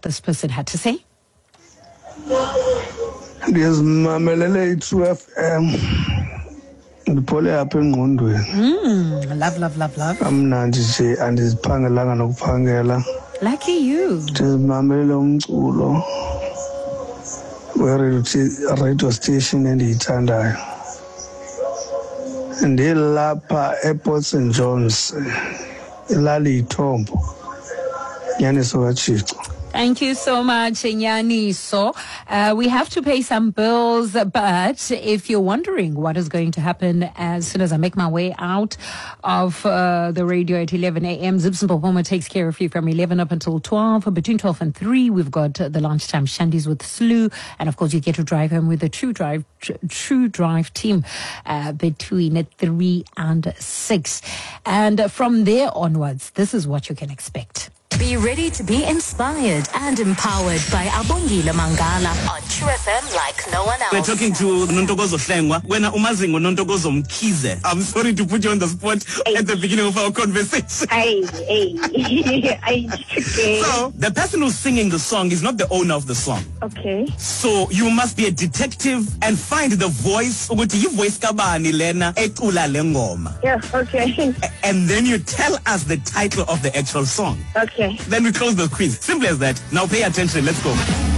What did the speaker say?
this person had to say. Ndizimamelele i-True FM ndiphole apha engqondweni. Love. Amnandi nje andiziphangelanga nokuphangela. Lucky you. Ndizimamelele umculo we-radio station endiyithandayo. Ndilapha ePort St John's, ilali ithombo. Nyaniso kaTshixo. Thank you so much, Nyaniso. We have to pay some bills, but if you're wondering what is going to happen as soon as I make my way out of the radio at 11 a.m., Zibs Mpopoma takes care of you from 11 up until 12. Between 12 and 3, we've got the lunchtime shandies with Slew. And, of course, you get to drive home with the True Drive team between 3 and 6. And from there onwards, this is what you can expect. Be ready to be inspired and empowered by Abongile Mangala on True FM like no one else. We're talking to Nontokozo Hlengwa. When Umazingo Nontokozo Mkhize. I'm sorry to put you on the spot at the beginning of our conversation. So, the person who's singing the song is not the owner of the song. Okay. So, you must be a detective and find the voice. Voice kabani lena etula lengoma. Yeah, okay. And then you tell us the title of the actual song. Okay. Then we close the quiz. Simple as that. Now pay attention. Let's go.